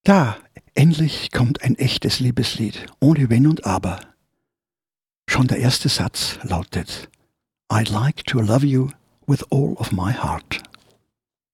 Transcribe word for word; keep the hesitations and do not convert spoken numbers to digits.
Da, endlich kommt ein echtes Liebeslied, ohne Wenn und Aber. Schon der erste Satz lautet: I'd like to love you with all of my heart.